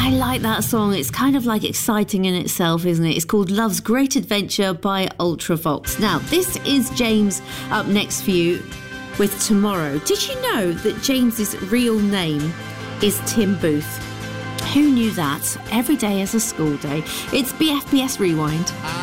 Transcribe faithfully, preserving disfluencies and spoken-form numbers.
I like that song. It's kind of like exciting in itself, isn't it? It's called Love's Great Adventure by Ultravox. Now, this is James up next for you with Tomorrow. Did you know that James's real name is Tim Booth? Who knew that? Every day is a school day. It's B F B S Rewind.